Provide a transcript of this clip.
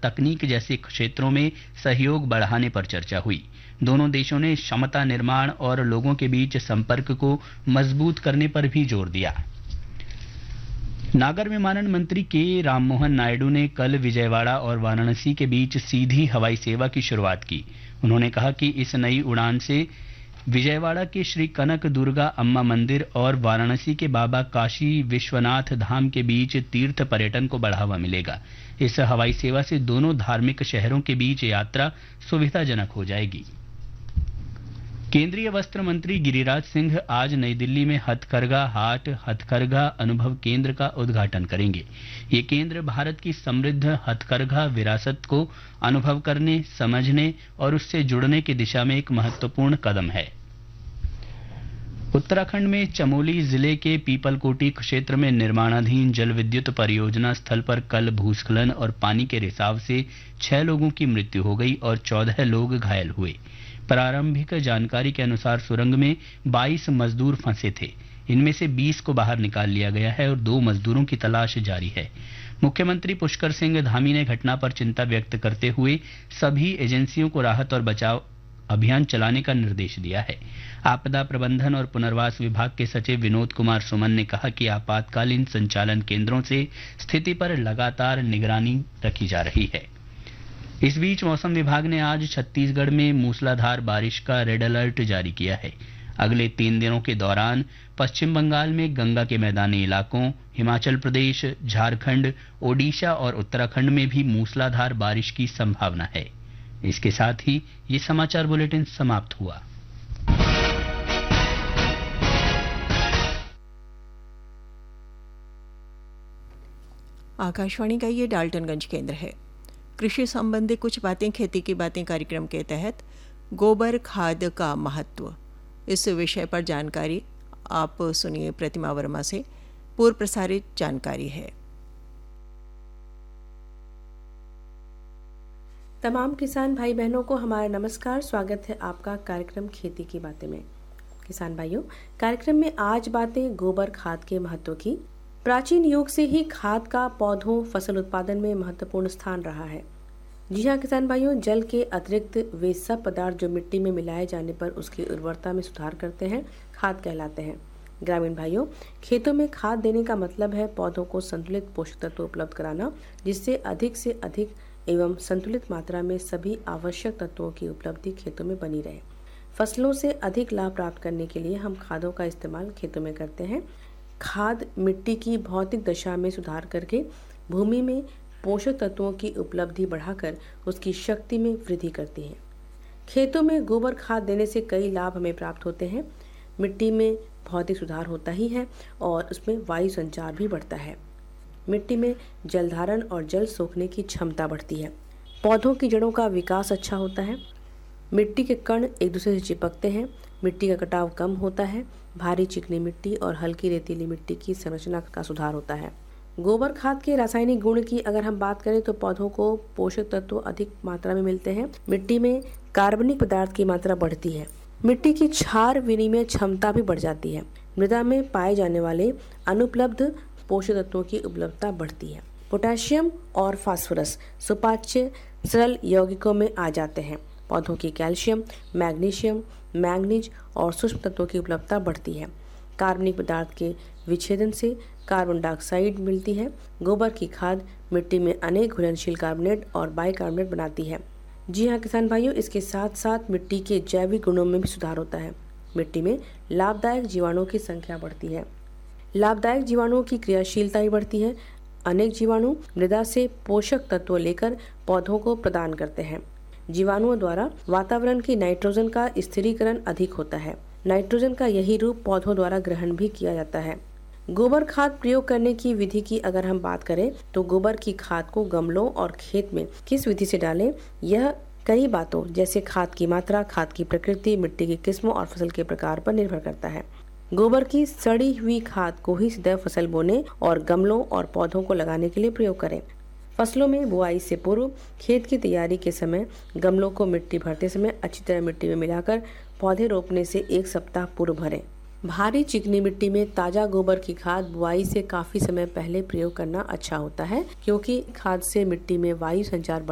तकनीक जैसे क्षेत्रों में सहयोग बढ़ाने पर चर्चा हुई। दोनों देशों ने क्षमता निर्माण और लोगों के बीच संपर्क को मजबूत करने पर भी जोर दिया। नागर विमानन मंत्री के राममोहन नायडू ने कल विजयवाड़ा और वाराणसी के बीच सीधी हवाई सेवा की शुरुआत की। उन्होंने कहा कि इस नई उड़ान से विजयवाड़ा के श्री कनक दुर्गा अम्मा मंदिर और वाराणसी के बाबा काशी विश्वनाथ धाम के बीच तीर्थ पर्यटन को बढ़ावा मिलेगा। इस हवाई सेवा से दोनों धार्मिक शहरों के बीच यात्रा सुविधाजनक हो जाएगी। केंद्रीय वस्त्र मंत्री गिरिराज सिंह आज नई दिल्ली में हथकरघा हाट हथकरघा अनुभव केंद्र का उद्घाटन करेंगे। ये केंद्र भारत की समृद्ध हथकरघा विरासत को अनुभव करने, समझने और उससे जुड़ने की दिशा में एक महत्वपूर्ण कदम है। उत्तराखंड में चमोली जिले के पीपलकोटी क्षेत्र में निर्माणाधीन जल विद्युत परियोजना स्थल पर कल भूस्खलन और पानी के रिसाव से 6 लोगों की मृत्यु हो गई और 14 लोग घायल हुए। प्रारंभिक जानकारी के अनुसार सुरंग में 22 मजदूर फंसे थे। इनमें से 20 को बाहर निकाल लिया गया है और 2 मजदूरों की तलाश जारी है। मुख्यमंत्री पुष्कर सिंह धामी ने घटना पर चिंता व्यक्त करते हुए सभी एजेंसियों को राहत और बचाव अभियान चलाने का निर्देश दिया है। आपदा प्रबंधन और पुनर्वास विभाग के सचिव विनोद कुमार सुमन ने कहा कि आपातकालीन संचालन केंद्रों से स्थिति पर लगातार निगरानी रखी जा रही है। इस बीच मौसम विभाग ने आज छत्तीसगढ़ में मूसलाधार बारिश का रेड अलर्ट जारी किया है। अगले 3 दिनों के दौरान पश्चिम बंगाल में गंगा के मैदानी इलाकों, हिमाचल प्रदेश, झारखंड, ओडिशा और उत्तराखंड में भी मूसलाधार बारिश की संभावना है। इसके साथ ही ये समाचार बुलेटिन समाप्त हुआ। आकाशवाणी का ये डाल्टनगंज केंद्र है। कृषि संबंधी कुछ बातें खेती की बातें कार्यक्रम के तहत गोबर खाद का महत्व, इस विषय पर जानकारी आप सुनिए प्रतिमा वर्मा से। पूर्व प्रसारित जानकारी है। तमाम किसान भाई बहनों को हमारा नमस्कार। स्वागत है आपका कार्यक्रम खेती की बातें में। किसान भाइयों, कार्यक्रम में आज बातें गोबर खाद के महत्व की। प्राचीन युग से ही खाद का पौधों फसल उत्पादन में महत्वपूर्ण स्थान रहा है। जी हाँ किसान भाइयों, जल के अतिरिक्त वे सब पदार्थ जो मिट्टी में मिलाए जाने पर उसकी उर्वरता में सुधार करते हैं, खाद कहलाते हैं। ग्रामीण भाइयों, खेतों में खाद देने का मतलब है पौधों को संतुलित पोषक तत्व उपलब्ध कराना, जिससे अधिक से अधिक एवं संतुलित मात्रा में सभी आवश्यक तत्वों की उपलब्धि खेतों में बनी रहे। फसलों से अधिक लाभ प्राप्त करने के लिए हम खादों का इस्तेमाल खेतों में करते हैं। खाद मिट्टी की भौतिक दशा में सुधार करके भूमि में पोषक तत्वों की उपलब्धि बढ़ाकर उसकी शक्ति में वृद्धि करती है। खेतों में गोबर खाद देने से कई लाभ हमें प्राप्त होते हैं। मिट्टी में भौतिक सुधार होता ही है और उसमें वायु संचार भी बढ़ता है। मिट्टी में जल धारण और जल सोखने की क्षमता बढ़ती है। पौधों की जड़ों का विकास अच्छा होता है। मिट्टी के कण एक दूसरे से चिपकते हैं। मिट्टी का कटाव कम होता है। भारी चिकनी मिट्टी और हल्की रेतीली मिट्टी की संरचना का सुधार होता है। गोबर खाद के रासायनिक गुण की अगर हम बात करें तो पौधों को पोषक तत्व अधिक मात्रा में मिलते हैं। मिट्टी में कार्बनिक पदार्थ की मात्रा बढ़ती है। मिट्टी की क्षार विनिमय क्षमता भी बढ़ जाती है। मृदा में पाए जाने वाले अनुपलब्ध पोषक तत्वों की उपलब्धता बढ़ती है। पोटेशियम और फास्फोरस सुपाच्य सरल यौगिकों में आ जाते हैं। पौधों की कैल्शियम, मैग्नीशियम, मैंगनीज और सूक्ष्म तत्वों की उपलब्धता बढ़ती है। कार्बनिक पदार्थ के विच्छेदन से कार्बन डाइऑक्साइड मिलती है। गोबर की खाद मिट्टी में अनेक घुलनशील कार्बोनेट और बाइकार्बोनेट बनाती है। जी हाँ किसान भाइयों, इसके साथ साथ मिट्टी के जैविक गुणों में भी सुधार होता है। मिट्टी में लाभदायक जीवाणुओं की संख्या बढ़ती है। लाभदायक जीवाणुओं की क्रियाशीलता भी बढ़ती है। अनेक जीवाणु मृदा से पोषक तत्व लेकर पौधों को प्रदान करते हैं। जीवाणुओं द्वारा वातावरण की नाइट्रोजन का स्थिरीकरण अधिक होता है। नाइट्रोजन का यही रूप पौधों द्वारा ग्रहण भी किया जाता है। गोबर खाद प्रयोग करने की विधि की अगर हम बात करें तो गोबर की खाद को गमलों और खेत में किस विधि से डालें, यह कई बातों जैसे खाद की मात्रा, खाद की प्रकृति, मिट्टी की किस्मों और फसल के प्रकार पर निर्भर करता है। गोबर की सड़ी हुई खाद को ही सीधे फसल बोने और गमलों और पौधों को लगाने के लिए प्रयोग करें। फसलों में बुआई से पूर्व खेत की तैयारी के समय गमलों को मिट्टी भरते समय अच्छी तरह मिट्टी में मिलाकर पौधे रोपने से 1 सप्ताह पूर्व भरें। भारी चिकनी मिट्टी में ताजा गोबर की खाद बुआई से काफी समय पहले प्रयोग करना अच्छा होता है, क्योंकि खाद से मिट्टी में वायु संचार